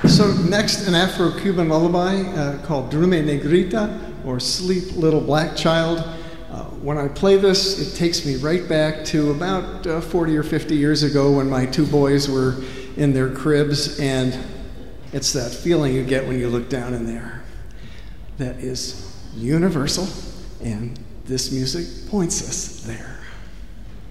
So next, an Afro-Cuban lullaby called Duerme Negrita, or Sleep Little Black Child. When I play this, it takes me right back to about 40 or 50 years ago when my two boys were in their cribs, and it's that feeling you get when you look down in there. That is universal, and this music points us there.